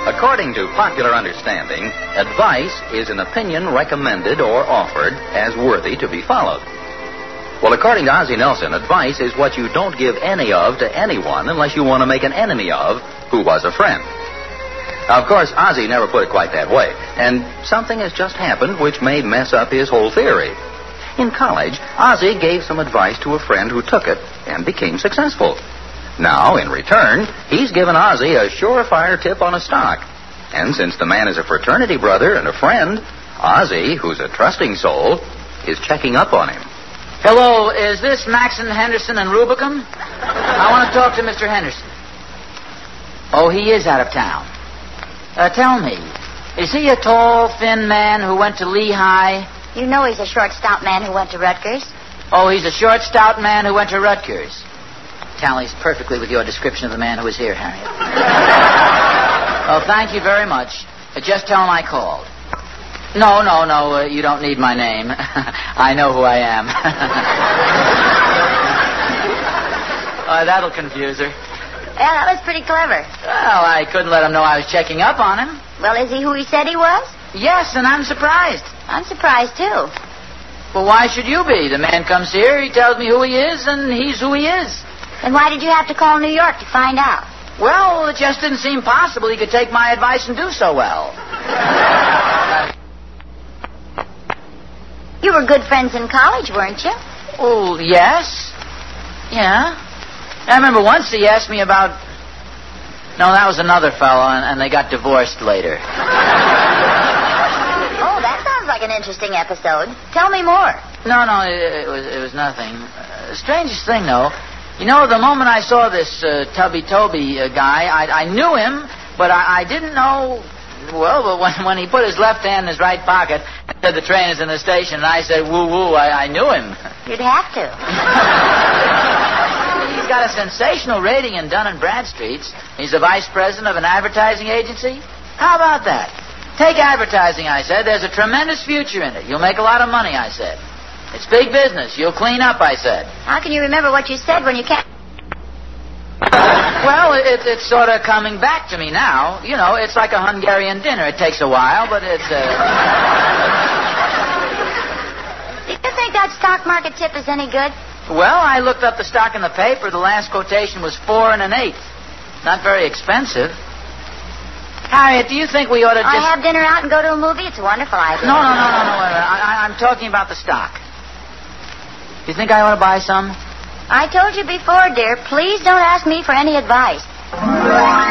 According to popular understanding, advice is an opinion recommended or offered as worthy to be followed. Well, according to Ozzie Nelson, advice is what you don't give any of to anyone unless you want to make an enemy of who was a friend. Now, of course, Ozzie never put it quite that way, and something has just happened which may mess up his whole theory. In college, Ozzie gave some advice to a friend who took it and became successful. Now, in return, he's given Ozzie a surefire tip on a stock. And since the man is a fraternity brother and a friend, Ozzie, who's a trusting soul, is checking up on him. Hello, is this Maxon, Henderson, and Rubicam? I want to talk to Mr. Henderson. Oh, he is out of town. Tell me, is he a tall, thin man who went to Lehigh? You know he's a short, stout man who went to Rutgers. Oh, he's a short, stout man who went to Rutgers. Tallies perfectly with your description of the man who was here, Harriet. Oh, thank you very much. Just tell him I called. No, you don't need my name. I know who I am. That'll confuse her. Yeah, that was pretty clever. Well, I couldn't let him know I was checking up on him. Well, is he who he said he was? Yes, and I'm surprised. I'm surprised, too. Well, why should you be? The man comes here, he tells me who he is, and he's who he is. Then why did you have to call New York to find out? Well, it just didn't seem possible he could take my advice and do so well. You were good friends in college, weren't you? Oh, yes. Yeah. I remember once he asked me about... No, that was another fellow, and they got divorced later. Oh, that sounds like an interesting episode. Tell me more. No, it was nothing. Strangest thing, though, you know, the moment I saw this Tubby Toby guy, I knew him, but I didn't know... Well, but when he put his left hand in his right pocket and said the train is in the station, and I said, woo-woo, I knew him. You'd have to. He's got a sensational rating in Dun & Bradstreet's. He's the vice president of an advertising agency. How about that? Take advertising, I said. There's a tremendous future in it. You'll make a lot of money, I said. It's big business. You'll clean up, I said. How can you remember what you said when you can't... Well, it's sort of coming back to me now. You know, it's like a Hungarian dinner. It takes a while, but it's... Do you think that stock market tip is any good? Well, I looked up the stock in the paper. The last quotation was 4 1/8. Not very expensive. Harriet, do you think we ought to just... have dinner out and go to a movie? It's a wonderful idea. No. Wait. I'm talking about the stock. You think I ought to buy some? I told you before, dear, please don't ask me for any advice.